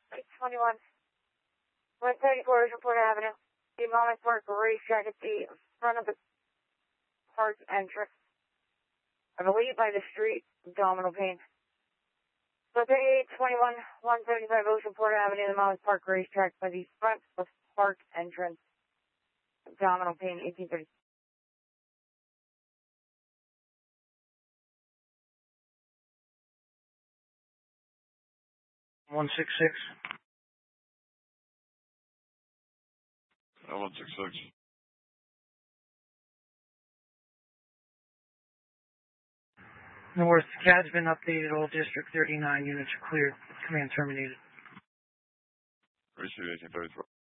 621, 134 Newport Avenue. The Monmouth Park racetrack at the front of the park entrance. I believe by the street, Domino Pane. So 3821, 175 Oceanport Avenue, the Monmouth Park racetrack by the front of park entrance. Domino Pane, 1830. 166. 166. North, CAD's been updated. All District 39 units are cleared. Command terminated. Receive 1833.